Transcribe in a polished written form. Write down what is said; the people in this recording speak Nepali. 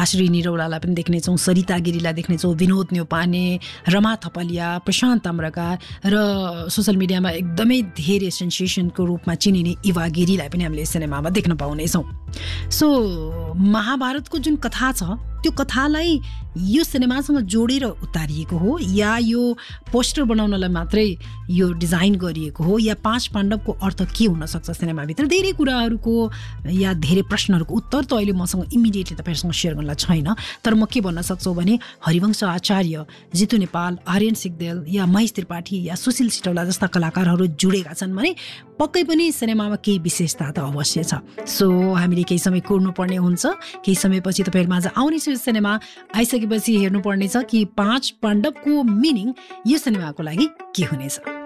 भासुरी निरौलालाई पनि देख्नेछौँ, सरिता गिरीलाई देख्नेछौँ, विनोद न्यौपाने, रमा थपलिया, प्रशान्त ताम्राकार र सोसल मिडियामा एकदमै धेरै सेन्सेसनको रूपमा चिनिने इवा गिरीलाई पनि हामीले सिनेमामा देख्न पाउनेछौँ। सो महाभारतको जुन कथा छ त्यो कथालाई यो सिनेमासँग जोडेर उतारिएको हो या यो पोस्टर बनाउनलाई मात्रै यो डिजाइन गरिएको हो या 5 पाण्डवको अर्थ के हुन सक्छ सिनेमाभित्र, धेरै कुराहरूको या धेरै प्रश्नहरूको उत्तर त अहिले मसँग इमिडिएटली तपाईँहरूसँग सेयर गर्नलाई छैन। तर म के भन्न सक्छु भने हरिवंश आचार्य, जितु नेपाल, आर्यन सिग्देल या महेश त्रिपाठी या सुशील सिटौला जस्ता कलाकारहरू जुडेका छन् भने पक्कै पनि सिनेमामा केही विशेषता त अवश्य छ। सो हामीले केही समय कुर्नुपर्ने हुन्छ, केही समयपछि तपाईँहरूमा आज आउने सिनेमा आइसकेपछि हेर्नुपर्नेछ कि 5 पाण्डवको मिनिङ यो सिनेमाको लागि के हुनेछ।